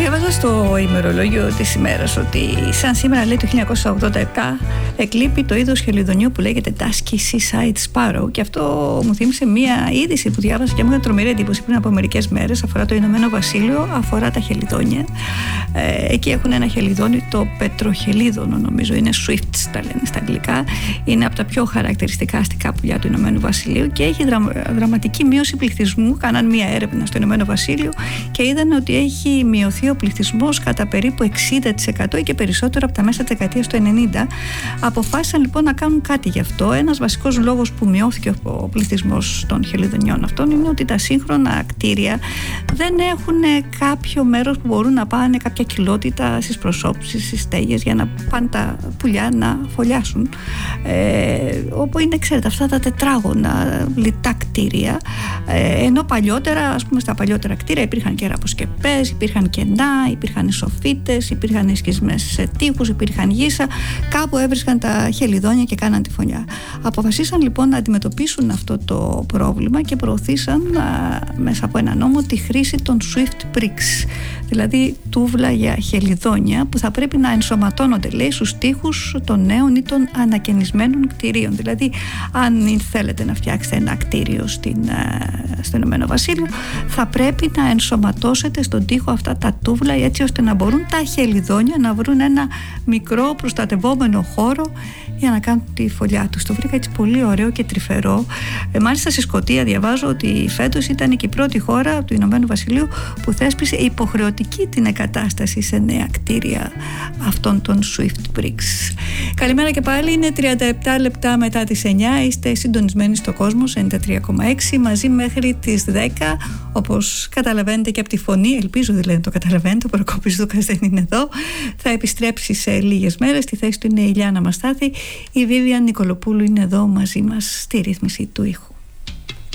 Διάβαζα στο ημερολόγιο της ημέρας ότι σαν σήμερα, λέει, το 1987 εκλείπει το είδος χελιδονιού που λέγεται Dusky Seaside Sparrow, και αυτό μου θύμισε μία είδηση που διάβασα και μου έκανε τρομερή εντύπωση πριν από μερικές μέρες. Αφορά το Ηνωμένο Βασίλειο, αφορά τα χελιδόνια. Εκεί έχουν ένα χελιδόνι, το πετροχελίδονο, νομίζω, είναι Swifts τα λένε στα αγγλικά. Είναι από τα πιο χαρακτηριστικά αστικά πουλιά του Ηνωμένου Βασιλείου και έχει δραματική μείωση πληθυσμού. Κάναν μία έρευνα στο Ηνωμένο Βασίλειο και είδαν ότι έχει μειωθεί ο πληθυσμός κατά περίπου 60% ή και περισσότερο από τα μέσα της δεκαετίας του 90. Αποφάσισαν λοιπόν να κάνουν κάτι γι' αυτό. Ένας βασικός λόγος που μειώθηκε ο πληθυσμός των χελιδονιών αυτών είναι ότι τα σύγχρονα κτίρια δεν έχουν κάποιο μέρος που μπορούν να πάνε κάποια κοιλότητα στις προσώψεις, στις στέγες, για να πάνε τα πουλιά να φωλιάσουν. Όπου είναι, ξέρετε, αυτά τα τετράγωνα λιτά κτίρια. Ενώ παλιότερα, ας πούμε, στα παλιότερα κτίρια υπήρχαν και ραποσκεπές, υπήρχαν κενά, υπήρχαν σοφίτες, υπήρχαν σχισμές τείχους, υπήρχαν γύσα. Κάπου έβρισκαν τα χελιδόνια και κάναν τη φωλιά. Αποφασίσαν λοιπόν να αντιμετωπίσουν αυτό το πρόβλημα και προωθήσαν μέσα από ένα νόμο τη χρήση των Swift Bricks, δηλαδή τούβλα για χελιδόνια που θα πρέπει να ενσωματώνονται, λέει, στους τοίχους των νέων ή των ανακαινισμένων κτηρίων. Δηλαδή, αν θέλετε να φτιάξετε ένα κτίριο στο Ηνωμένο Βασίλειο, θα πρέπει να ενσωματώσετε στον τοίχο αυτά τα τούβλα, έτσι ώστε να μπορούν τα χελιδόνια να βρουν ένα μικρό προστατευόμενο χώρο για να κάνουν τη φωλιά τους. Το βρήκα έτσι πολύ ωραίο και τρυφερό. Μάλιστα στη Σκωτία διαβάζω ότι φέτος ήταν και η πρώτη χώρα του Ηνωμένου Βασιλείου που θέσπισε υποχρεωτική την εγκατάσταση σε νέα κτίρια αυτών των Swift Bricks. Καλημέρα και πάλι, είναι 37 λεπτά μετά τις 9. Είστε συντονισμένοι στο Κόσμος 93,6 μαζί μέχρι τις 10. Όπως καταλαβαίνετε και από τη φωνή, ελπίζω δηλαδή το καταλαβαίνετε, ο Προκόπης Δούκας δεν είναι εδώ. Θα επιστρέψει σε λίγες μέρες. Στη θέση του είναι η Ηλιάνα Μαστάθη. Η Βίβιαν Νικολοπούλου είναι εδώ μαζί μας στη ρύθμιση του ήχου.